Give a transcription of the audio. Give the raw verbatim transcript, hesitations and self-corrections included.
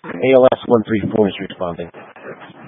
A L S one three four is responding.